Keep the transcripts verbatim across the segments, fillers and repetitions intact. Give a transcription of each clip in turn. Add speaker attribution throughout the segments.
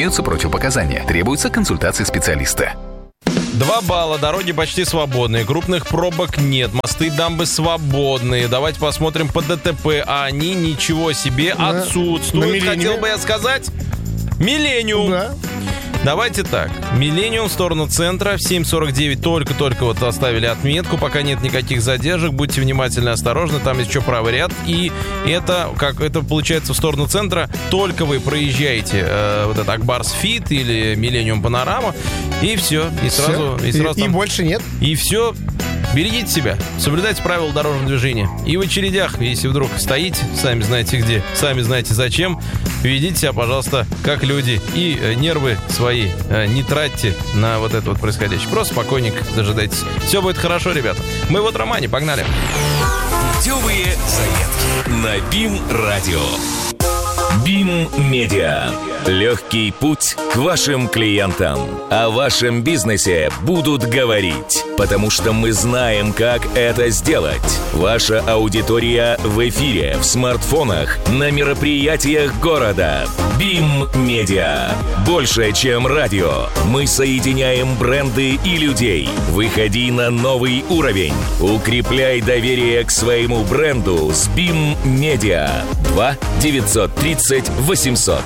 Speaker 1: Имеются противопоказания. Требуется консультация специалиста.
Speaker 2: Два балла, дороги почти свободные, крупных пробок нет, мосты и дамбы свободные. Давайте посмотрим по ДТП, а они ничего себе
Speaker 3: Да.
Speaker 2: отсутствуют. Хотел бы я сказать, Миллениум.
Speaker 3: Да.
Speaker 2: Давайте так, Миллениум в сторону центра, в семь сорок девять только-только вот оставили отметку, пока нет никаких задержек, будьте внимательны, осторожны, там есть еще правый ряд, и это, как это получается в сторону центра, только вы проезжаете э, вот этот Акбарс Фит или Миллениум Панорама, и все, и сразу,
Speaker 3: Всё.
Speaker 2: и сразу
Speaker 3: и,
Speaker 2: там-
Speaker 3: и больше нет.
Speaker 2: и все. Берегите себя, соблюдайте правила дорожного движения. И в очередях, если вдруг стоите, сами знаете где, сами знаете зачем, ведите себя, пожалуйста, как люди. И э, нервы свои э, не тратьте на вот это вот происходящее. Просто спокойненько дожидайтесь. Все будет хорошо, ребята. Мы вот в романе, погнали.
Speaker 4: Путевые заметки на БИМ-радио. БИМ-медиа. Легкий путь к вашим клиентам. О вашем бизнесе будут говорить, потому что мы знаем, как это сделать. Ваша аудитория в эфире, в смартфонах, на мероприятиях города. БИМ-медиа. Больше, чем радио. Мы соединяем бренды и людей. Выходи на новый уровень. Укрепляй доверие к своему бренду с БИМ-медиа. два девятьсот тридцать восемьсот.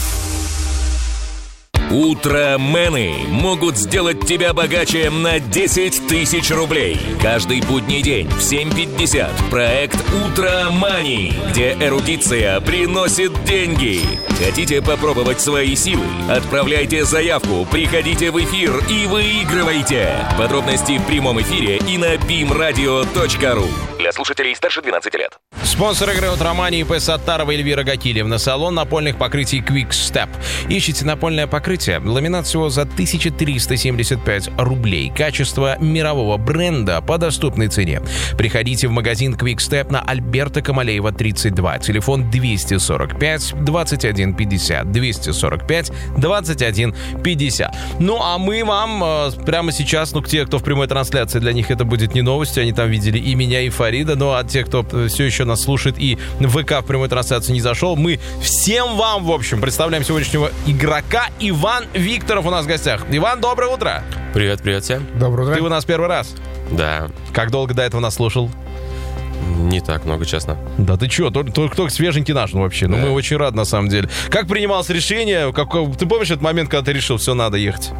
Speaker 4: Утромены могут сделать тебя богаче на десять тысяч рублей. Каждый будний день в семь пятьдесят проект «Утромани», где эрудиция приносит деньги. Хотите попробовать свои силы? Отправляйте заявку, приходите в эфир и выигрывайте. Подробности в прямом эфире и на бим радио точка ру. Для слушателей старше двенадцати лет.
Speaker 2: Спонсор игры «Утромани» ИП Саттарова Эльвира Гакильевна. Салон напольных покрытий Quick Step. Ищите напольное покрытие. Ламинат всего за тысяча триста семьдесят пять рублей. Качество мирового бренда по доступной цене. Приходите в магазин Quick Step на Альберта Камалеева, тридцать два. Телефон двести сорок пять двадцать один пятьдесят. двести сорок пять двадцать один пятьдесят. Ну, а мы вам э, прямо сейчас, ну, те, кто в прямой трансляции, для них это будет не новостью. Они там видели и меня, и Фарида. Ну, а те, кто все еще нас слушает и в ВК в прямой трансляции не зашел, мы всем вам, в общем, представляем сегодняшнего игрока. Иван Викторов у нас в гостях. Иван, доброе утро.
Speaker 5: Привет, привет всем.
Speaker 3: Доброе утро.
Speaker 2: Ты у нас первый раз.
Speaker 5: Да,
Speaker 2: Как долго до этого нас слушал?
Speaker 5: не так много, честно.
Speaker 2: Да ты чё, только, только, только свеженький наш, ну вообще. Ну
Speaker 5: Да.
Speaker 2: мы очень рады, на самом деле. Как принималось решение? Как, ты помнишь этот момент, когда ты решил, все, надо ехать?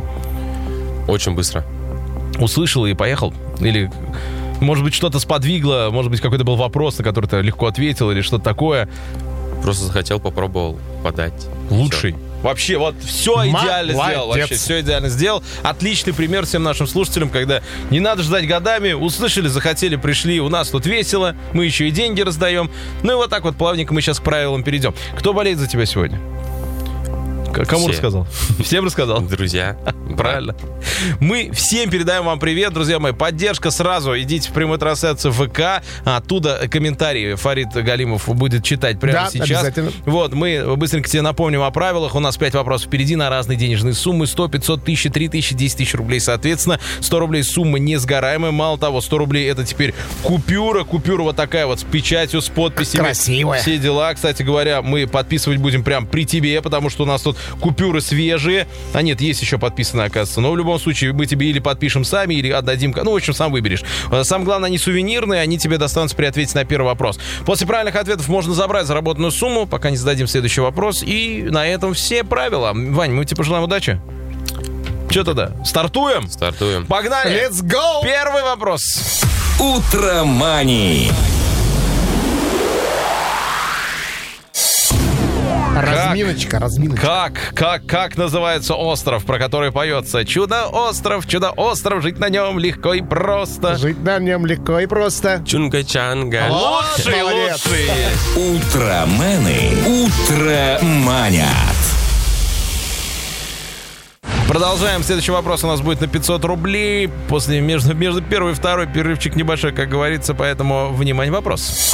Speaker 5: Очень быстро.
Speaker 2: Услышал и поехал? Или, может быть, что-то сподвигло? Может быть, какой-то был вопрос, на который ты легко ответил? Или что-то такое?
Speaker 5: Просто захотел, попробовал подать.
Speaker 2: Лучший. Вообще, вот все идеально
Speaker 3: Молодец.
Speaker 2: сделал. Вообще, все идеально сделал. Отличный пример всем нашим слушателям, когда не надо ждать годами. Услышали, захотели, пришли. У нас тут весело. Мы еще и деньги раздаем. Ну и вот так вот плавненько мы сейчас к правилам перейдем. Кто болеет за тебя сегодня? К- Кому
Speaker 5: Все.
Speaker 2: рассказал? Всем рассказал?
Speaker 5: Друзья.
Speaker 2: Правильно. Мы всем передаем вам привет, друзья мои. Поддержка сразу. Идите в прямую трансляцию в ВК. Оттуда комментарии Фарид Галимов будет читать прямо
Speaker 3: Да,
Speaker 2: сейчас.
Speaker 3: обязательно.
Speaker 2: Вот, мы быстренько тебе напомним о правилах. У нас пять вопросов впереди на разные денежные суммы. сто, пятьсот, тысяча, три тысячи, десять тысяч рублей, соответственно. сто рублей сумма несгораемая. Мало того, сто рублей это теперь купюра. Купюра вот такая вот с печатью, с подписями.
Speaker 3: Красивая.
Speaker 2: Все дела. Кстати говоря, мы подписывать будем прям при тебе, потому что у нас тут купюры свежие. А нет, есть еще подписанные, оказывается. Но в любом случае мы тебе или подпишем сами, или отдадим. Ну, в общем, сам выберешь. Самое главное, они сувенирные, они тебе достанутся при ответе на первый вопрос. После правильных ответов можно забрать заработанную сумму, пока не зададим следующий вопрос. И на этом все правила. Вань, мы тебе пожелаем удачи. Че тогда? Стартуем?
Speaker 5: Стартуем.
Speaker 2: Погнали!
Speaker 3: Let's go!
Speaker 2: Первый вопрос.
Speaker 4: Утромани.
Speaker 3: Разминочка, разминочка.
Speaker 2: Как, как, как называется остров, про который поется? Чудо-остров, чудо-остров, жить на нем легко и просто.
Speaker 3: Жить на нем легко и просто.
Speaker 5: Чунга-чанга.
Speaker 2: Лучший,
Speaker 3: Молодец.
Speaker 2: лучший.
Speaker 4: Утромены. Утроманят.
Speaker 2: Продолжаем. Следующий вопрос у нас будет на пятьсот рублей. После между, между первой и второй перерывчик небольшой, как говорится, поэтому, внимание, вопрос.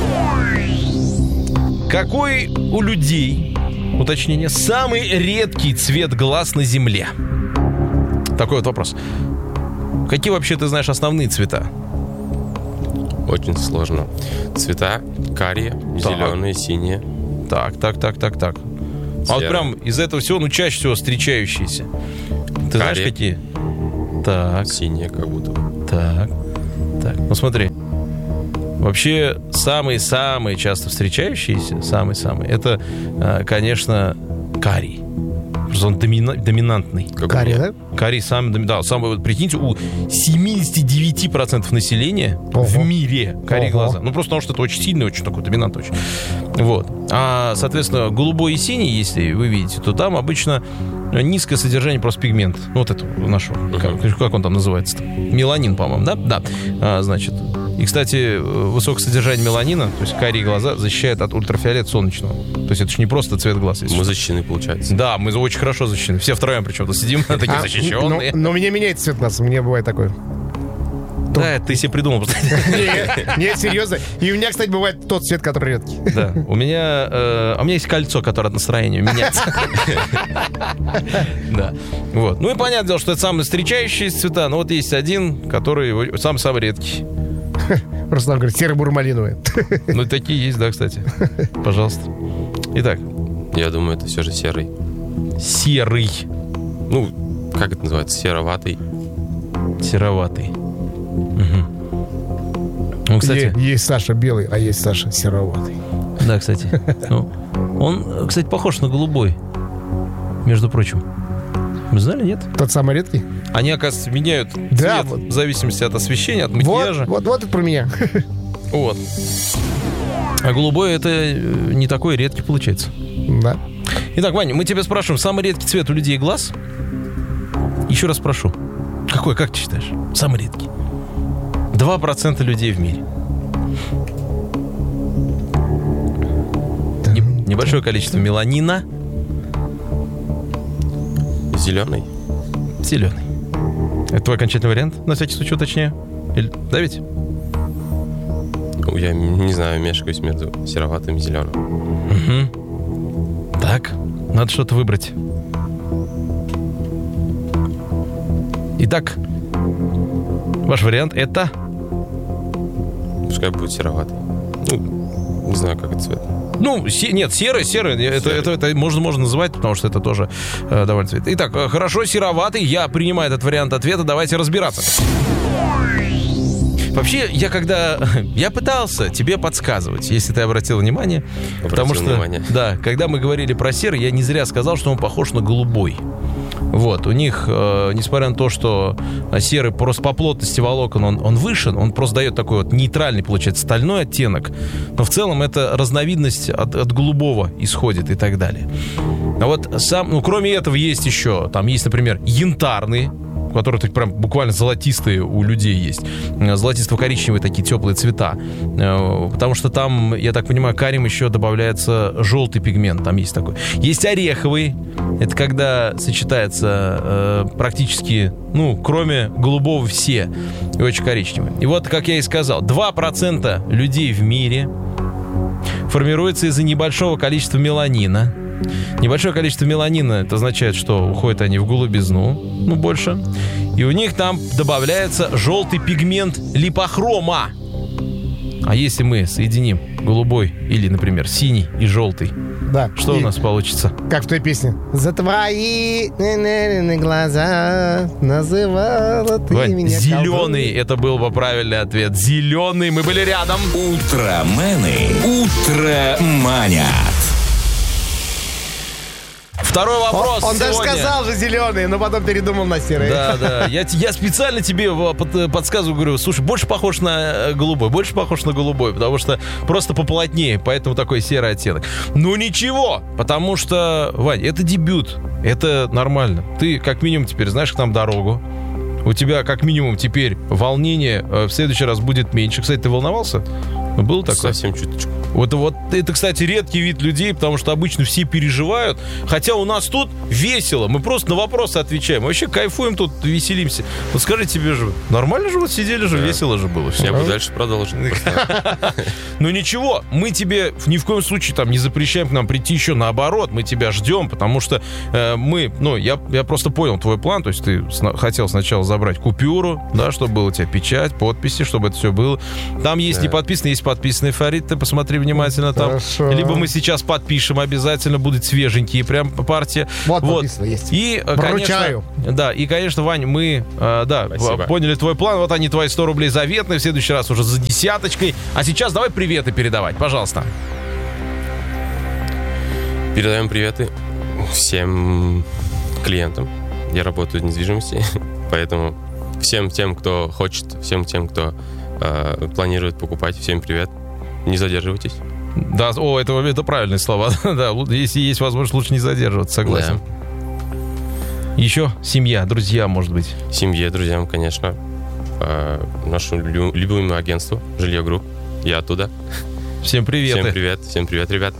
Speaker 2: Какой у людей, уточнение, самый редкий цвет глаз на Земле? Такой вот вопрос. Какие вообще ты знаешь основные цвета?
Speaker 5: Очень сложно. Цвета карие,
Speaker 2: Так.
Speaker 5: зеленые, синие.
Speaker 2: Так, так, так, так, так. А вот
Speaker 5: Серая.
Speaker 2: прям из этого всего, ну, чаще всего встречающиеся. Ты знаешь,
Speaker 5: Карие.
Speaker 2: какие? Так,
Speaker 5: Синяя как будто.
Speaker 2: так, так. Ну, смотри. Вообще, самые-самые часто встречающиеся, самые-самые, это, э, конечно, карий. Просто он домина- доминантный.
Speaker 5: Как у
Speaker 3: Карри,
Speaker 5: меня.
Speaker 3: да?
Speaker 2: Карий самый доминантный. Да, самый, вот прикиньте, у семьдесят девять процентов населения
Speaker 3: Ого.
Speaker 2: в мире карие
Speaker 3: Ого.
Speaker 2: глаза. Ну, просто потому что это очень сильный, очень такой доминант очень. Вот. А, соответственно, голубой и синий, если вы видите, то там обычно низкое содержание просто пигмента. Ну, вот это нашего. Как, как он там называется-то? Меланин, по-моему, да? Да. А, значит... И, кстати, высокое содержание меланина, то есть карие глаза, защищает от ультрафиолета солнечного. То есть это же не просто цвет глаз. если
Speaker 5: Мы
Speaker 2: что.
Speaker 5: защищены, получается.
Speaker 2: Да, мы очень хорошо защищены. Все втроем причем-то сидим, такие
Speaker 3: А,
Speaker 2: защищенные.
Speaker 3: ну, но у меня меняется цвет глаз, у меня бывает такое.
Speaker 2: Да, ты себе придумал. просто.
Speaker 3: Нет, нет, серьезно. И у меня, кстати, бывает тот цвет, который редкий.
Speaker 2: Да, у меня, э, а у меня есть кольцо, которое от настроения меняется. Да, вот. Ну и понятное дело, что это самые встречающиеся цвета, но вот есть один, который самый-самый редкий.
Speaker 3: Руслан говорит, серо-бурмалиновый.
Speaker 2: Ну, такие есть, да, кстати. Пожалуйста. Итак,
Speaker 5: Я думаю, это все же серый.
Speaker 2: серый,
Speaker 5: Ну, как это называется? Сероватый.
Speaker 2: сероватый. Мгм. Ну, кстати,
Speaker 3: Е- Есть Саша белый, а есть Саша сероватый.
Speaker 2: да, кстати. Ну, он, кстати, похож на голубой, между прочим. Вы знали, нет?
Speaker 3: Тот самый редкий?
Speaker 2: Они, оказывается, меняют
Speaker 3: Да,
Speaker 2: цвет
Speaker 3: вот.
Speaker 2: в зависимости от освещения, от
Speaker 3: Вот,
Speaker 2: макияжа.
Speaker 3: вот, вот это про меня.
Speaker 2: Вот. А голубой это э, не такой редкий получается.
Speaker 3: Да.
Speaker 2: Итак, Ваня, мы тебя спрашиваем, самый редкий цвет у людей глаз? Еще раз спрошу. Какой, как ты считаешь? Самый редкий. два процента людей в мире. Не- небольшое количество меланина,
Speaker 5: Зеленый.
Speaker 2: зеленый. Это твой окончательный вариант? На всякий случай уточняю. Или, да ведь?
Speaker 5: Ну, я не знаю, мешкаюсь между сероватым и зеленым.
Speaker 2: Угу. Так, надо что-то выбрать. Итак, ваш вариант это...
Speaker 5: Пускай будет сероватый. Ну, не знаю, как это цвет.
Speaker 2: Ну, се- нет, серый, серый, это,
Speaker 5: Серый.
Speaker 2: это, это можно, можно называть, потому что это тоже э, довольно цвет. Итак, э, хорошо, сероватый, я принимаю этот вариант ответа, давайте разбираться. Вообще, я когда... Я пытался тебе подсказывать, если ты обратил внимание.
Speaker 5: Обратил
Speaker 2: потому что,
Speaker 5: внимание.
Speaker 2: да, когда мы говорили про серый, я не зря сказал, что он похож на голубой. Вот, у них, э, несмотря на то, что серый просто по плотности волокон, он, он выше, он просто дает такой вот нейтральный, получается, стальной оттенок. Но в целом это разновидность от, от голубого исходит и так далее. А вот сам, ну, кроме этого есть еще, там есть, например, янтарный, которые так прям буквально золотистые у людей есть. Золотисто-коричневые такие теплые цвета. Потому что там, я так понимаю, карием еще добавляется желтый пигмент. Там есть такой. Есть ореховый. Это когда сочетается э, практически, ну, кроме голубого все. И очень коричневый. И вот, как я и сказал, два процента людей в мире формируется из-за небольшого количества меланина. Небольшое количество меланина, это означает, что уходят они в голубизну, ну, больше. И у них там добавляется желтый пигмент липохрома. А если мы соединим голубой или, например, синий и желтый,
Speaker 3: Да.
Speaker 2: что
Speaker 3: И
Speaker 2: у нас получится?
Speaker 3: Как в той песне. За твои на-на-на глаза называла ты
Speaker 2: Вань,
Speaker 3: меня
Speaker 2: зеленый,
Speaker 3: колдуной.
Speaker 2: это был бы правильный ответ. Зеленый, мы были рядом.
Speaker 4: Утромены утроманят.
Speaker 2: Второй вопрос
Speaker 3: Он, он даже
Speaker 2: сегодня.
Speaker 3: сказал же зеленый, но потом передумал на серый.
Speaker 2: Да, да. Я, т- я специально тебе в- под- подсказываю, говорю, слушай, больше похож на э, голубой, больше похож на голубой, потому что просто поплотнее, поэтому такой серый оттенок. Ну ничего, потому что, Вань, это дебют, это нормально. Ты как минимум теперь знаешь к нам дорогу. У тебя как минимум теперь волнение э, в следующий раз будет меньше. Кстати, ты волновался? Ну, было такое?
Speaker 5: Совсем чуточку.
Speaker 2: Вот, вот это, кстати, редкий вид людей, потому что обычно все переживают. Хотя у нас тут весело. Мы просто на вопросы отвечаем. Мы вообще кайфуем тут, веселимся. Вот скажи тебе же, нормально же вот сидели же,
Speaker 5: Да.
Speaker 2: весело же было все.
Speaker 5: Я бы дальше продолжил. просто.
Speaker 2: Ну ничего, мы тебе ни в коем случае там не запрещаем к нам прийти еще, наоборот, мы тебя ждем, потому что э, мы, ну, я, я просто понял твой план, то есть ты сна- хотел сначала забрать купюру, да, чтобы была у тебя печать, подписи, чтобы это все было. Там есть
Speaker 5: Да.
Speaker 2: не подписано, есть есть подписанный Фарид, ты посмотри внимательно там.
Speaker 3: Хорошо.
Speaker 2: Либо мы сейчас подпишем, обязательно будут свеженькие прям партия.
Speaker 3: Вот, вот. Подписано есть.
Speaker 2: И,
Speaker 3: Вручаю.
Speaker 2: конечно, да, и, конечно, Вань, мы, э, да,
Speaker 5: Спасибо.
Speaker 2: поняли твой план. Вот они, твои сто рублей заветные, в следующий раз уже за десяточкой. А сейчас давай приветы передавать, пожалуйста.
Speaker 5: Передаем приветы всем клиентам. Я работаю в недвижимости, поэтому всем тем, кто хочет, всем тем, кто э, планирует покупать, всем привет. Не задерживайтесь.
Speaker 2: Да, о, это, это правильные слова. Да, если есть возможность, лучше не задерживаться, согласен.
Speaker 5: Да.
Speaker 2: Еще семья, друзья, может быть.
Speaker 5: Семье, друзьям, конечно. Э, нашу лю- любимое агентство «Жилье Групп». Я оттуда.
Speaker 2: Всем привет.
Speaker 5: Всем привет, всем привет, ребят.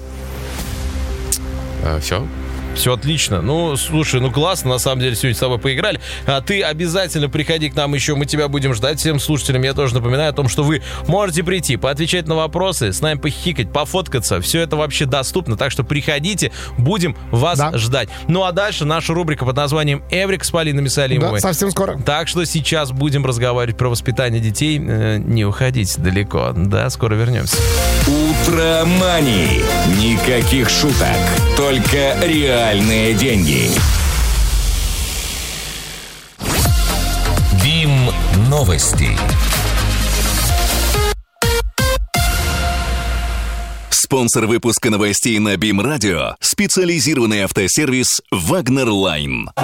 Speaker 5: Э, все.
Speaker 2: Все отлично. Ну, слушай, ну классно, на самом деле, сегодня с тобой поиграли. А ты обязательно приходи к нам еще, мы тебя будем ждать. Всем слушателям я тоже напоминаю о том, что вы можете прийти, поотвечать на вопросы, с нами похихикать, пофоткаться. Все это вообще доступно, так что приходите, будем вас
Speaker 3: Да.
Speaker 2: ждать. Ну, а дальше наша рубрика под названием «Эврик» с Полиной Мисалимовой.
Speaker 3: Да, совсем скоро.
Speaker 2: Так что сейчас будем разговаривать про воспитание детей. Э, не уходите далеко. Да, скоро вернемся.
Speaker 4: Утромани. Никаких шуток, только реальные деньги. БИМ новости. Спонсор выпуска новостей на БИМ Радио — специализированный автосервис «Вагнер Лайн».